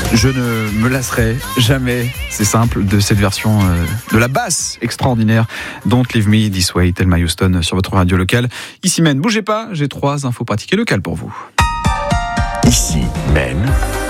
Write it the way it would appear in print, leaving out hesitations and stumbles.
Je ne me lasserai jamais, c'est simple, de cette version de la basse extraordinaire Don't Leave Me This Way, Thelma Houston sur votre radio locale. Ici Maine, bougez pas, j'ai 3 infos pratiques locales pour vous. Ici Maine.